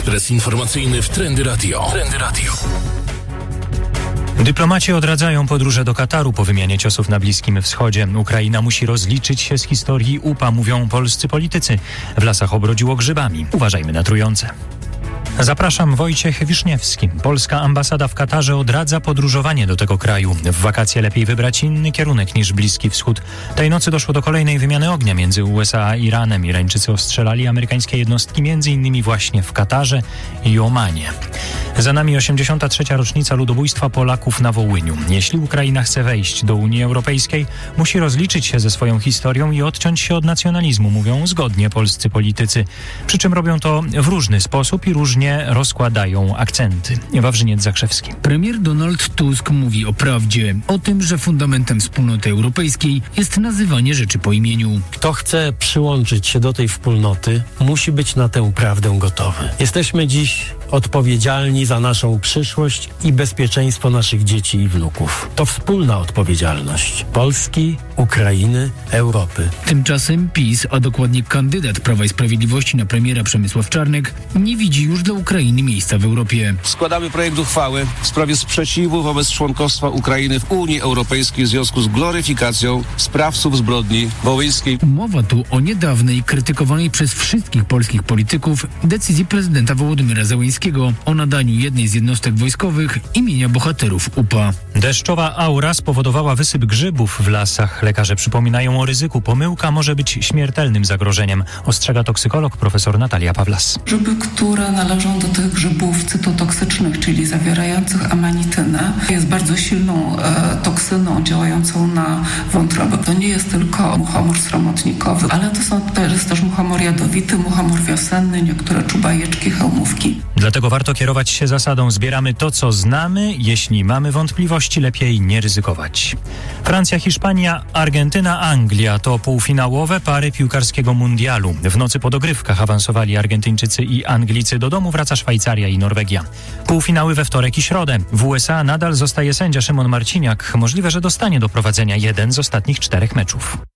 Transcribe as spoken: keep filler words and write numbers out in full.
Ekspres informacyjny w Trendy Radio. Trendy Radio. Dyplomaci odradzają podróże do Kataru po wymianie ciosów na Bliskim Wschodzie. Ukraina musi rozliczyć się z historii U P A, mówią polscy politycy. W lasach obrodziło grzybami. Uważajmy na trujące. Zapraszam, Wojciech Wiszniewski. Polska ambasada w Katarze odradza podróżowanie do tego kraju. W wakacje lepiej wybrać inny kierunek niż Bliski Wschód. Tej nocy doszło do kolejnej wymiany ognia między U S A a Iranem. Irańczycy ostrzelali amerykańskie jednostki między innymi właśnie w Katarze i Omanie. Za nami osiemdziesiąta trzecia rocznica ludobójstwa Polaków na Wołyniu. Jeśli Ukraina chce wejść do Unii Europejskiej, musi rozliczyć się ze swoją historią i odciąć się od nacjonalizmu, mówią zgodnie polscy politycy. Przy czym robią to w różny sposób i różnie rozkładają akcenty. Wawrzyniec Zakrzewski. Premier Donald Tusk mówi o prawdzie, o tym, że fundamentem wspólnoty europejskiej jest nazywanie rzeczy po imieniu. Kto chce przyłączyć się do tej wspólnoty, musi być na tę prawdę gotowy. Jesteśmy dziś odpowiedzialni za naszą przyszłość i bezpieczeństwo naszych dzieci i wnuków. To wspólna odpowiedzialność Polski, Ukrainy, Europy. Tymczasem PiS, a dokładnie kandydat Prawa i Sprawiedliwości na premiera Przemysław Czarnek, nie widzi już dla Ukrainy miejsca w Europie. Składamy projekt uchwały w sprawie sprzeciwu wobec członkostwa Ukrainy w Unii Europejskiej w związku z gloryfikacją sprawców zbrodni wołyńskiej. Mowa tu o niedawnej, krytykowanej przez wszystkich polskich polityków decyzji prezydenta Wołodymyra Zełenskiego o nadaniu jednej z jednostek wojskowych imienia bohaterów U P A. Deszczowa aura spowodowała wysyp grzybów w lasach. Lekarze przypominają o ryzyku. Pomyłka może być śmiertelnym zagrożeniem, ostrzega toksykolog profesor Natalia Pawlas. Grzyby, które należą do tych grzybów cytotoksycznych, czyli zawierających amanitynę, jest bardzo silną e, toksyną działającą na wątrobę. To nie jest tylko muchomor sromotnikowy, ale to, są, to jest też muchomor jadowity, muchomor wiosenny, niektóre czubajeczki, hełmówki. Dlatego warto kierować się zasadą zbieramy to, co znamy. Jeśli mamy wątpliwości, lepiej nie ryzykować. Francja, Hiszpania, Argentyna, Anglia to półfinałowe pary piłkarskiego mundialu. W nocy po dogrywkach awansowali Argentyńczycy i Anglicy. Do domu wraca Szwajcaria i Norwegia. Półfinały we wtorek i środę. W U S A nadal zostaje sędzia Szymon Marciniak. Możliwe, że dostanie do prowadzenia jeden z ostatnich czterech meczów.